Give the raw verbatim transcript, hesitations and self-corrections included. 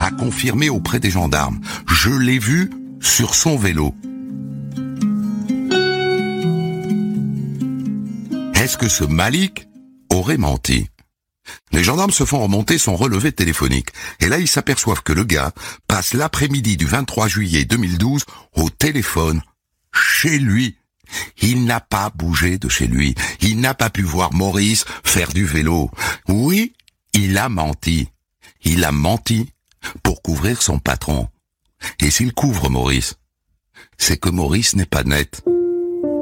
a confirmé auprès des gendarmes. Je l'ai vu sur son vélo. Est-ce que ce Malik aurait menti ? Les gendarmes se font remonter son relevé téléphonique. Et là, ils s'aperçoivent que le gars passe l'après-midi du vingt-trois juillet deux mille douze au téléphone, chez lui. Il n'a pas bougé de chez lui. Il n'a pas pu voir Maurice faire du vélo. Oui, il a menti. Il a menti pour couvrir son patron. Et s'il couvre Maurice, c'est que Maurice n'est pas net.